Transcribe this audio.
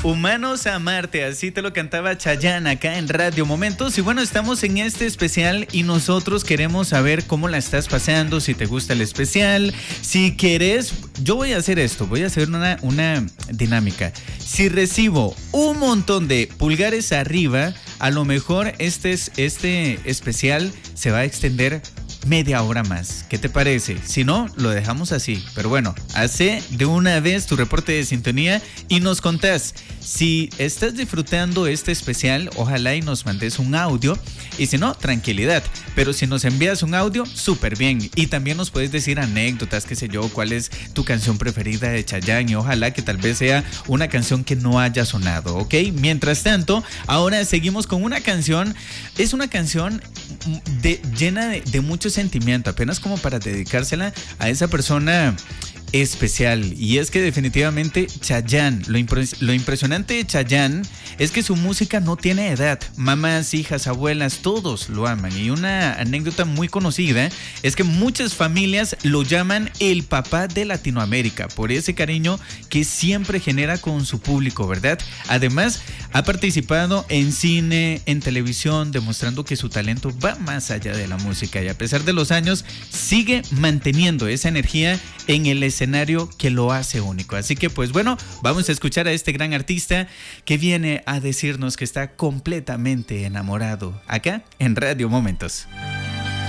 Humanos a Marte, así te lo cantaba Chayanne acá en Radio Momentos. Y bueno, estamos en este especial y nosotros queremos saber cómo la estás pasando, si te gusta el especial, si quieres. Yo voy a hacer esto, voy a hacer una dinámica. Si recibo un montón de pulgares arriba, a lo mejor este especial se va a extender media hora más. ¿Qué te parece? Si no, lo dejamos así. Pero bueno, hace de una vez tu reporte de sintonía y nos contás si estás disfrutando este especial. Ojalá y nos mandes un audio. Y si no, tranquilidad. Pero si nos envías un audio, súper bien. Y también nos puedes decir anécdotas, qué sé yo, cuál es tu canción preferida de Chayanne. Y ojalá que tal vez sea una canción que no haya sonado, ¿ok? Mientras tanto, ahora seguimos con una canción. Es una canción llena de mucho sentimiento, apenas como para dedicársela a esa persona especial. Y es que definitivamente Chayanne, lo impresionante de Chayanne es que su música no tiene edad. Mamás, hijas, abuelas, todos lo aman. Y una anécdota muy conocida es que muchas familias lo llaman el papá de Latinoamérica por ese cariño que siempre genera con su público, ¿verdad? Además, ha participado en cine, en televisión, demostrando que su talento va más allá de la música. Y a pesar de los años, sigue manteniendo esa energía en el escenario que lo hace único. Así que pues bueno, vamos a escuchar a este gran artista que viene a decirnos que está completamente enamorado acá en Radio Momentos.